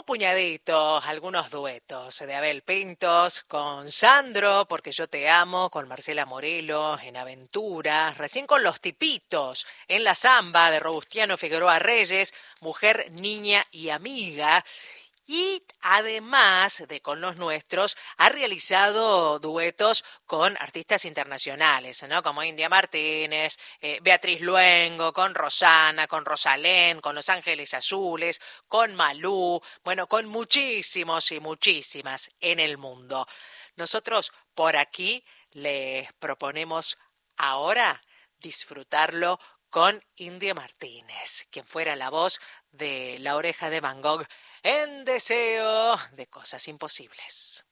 un puñadito, algunos duetos de Abel Pintos con Sandro, Porque yo te amo, con Marcela Morelo en Aventura, recién con Los Tipitos en La Zamba de Robustiano Figueroa Reyes, Mujer, Niña y Amiga. Y además de con los nuestros, ha realizado duetos con artistas internacionales, ¿no? Como India Martínez, Beatriz Luengo, con Rosana, con Rosalén, con Los Ángeles Azules, con Malú, bueno, con muchísimos y muchísimas en el mundo. Nosotros por aquí les proponemos ahora disfrutarlo con India Martínez, quien fuera la voz de La Oreja de Van Gogh en Deseo de Cosas Imposibles.